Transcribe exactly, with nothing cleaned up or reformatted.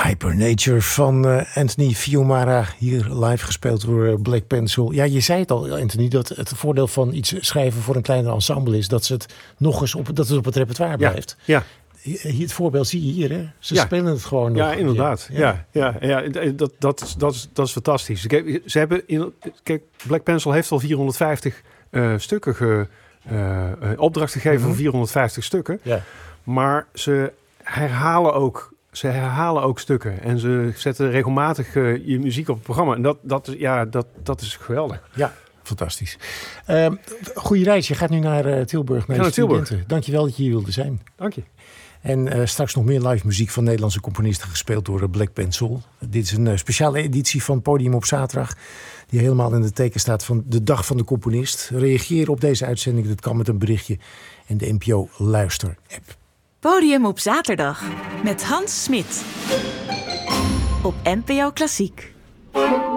Hypernature van uh, Anthony Fiumara, hier live gespeeld door uh, Black Pencil. Ja, je zei het al, Anthony, dat het voordeel van iets schrijven voor een kleiner ensemble is dat, ze het, nog eens op, dat het op het repertoire blijft. Ja, ja. Hier, het voorbeeld zie je hier, hè? Ze ja. spelen het gewoon nog. Ja, inderdaad. Ja, ja, ja, ja dat, dat, is, dat, is, dat is fantastisch. Kijk, ze hebben in, kijk, Black Pencil heeft al vierhonderdvijftig uh, stukken ge, uh, opdracht gegeven mm-hmm. voor vierhonderdvijftig stukken. Ja. Maar ze herhalen ook Ze herhalen ook stukken en ze zetten regelmatig uh, je muziek op het programma. En dat, dat, ja, dat, dat is geweldig. Ja, fantastisch. Uh, goeie reis. Je gaat nu naar uh, Tilburg. Naar, naar Tilburg. Dank je wel dat je hier wilde zijn. Dank je. En uh, straks nog meer live muziek van Nederlandse componisten gespeeld door uh, Black Pencil. Dit is een uh, speciale editie van Podium op zaterdag. Die helemaal in het teken staat van de Dag van de Componist. Reageer op deze uitzending. Dat kan met een berichtje in de N P O Luister app. Podium op zaterdag met Hans Smit op N P O Klassiek.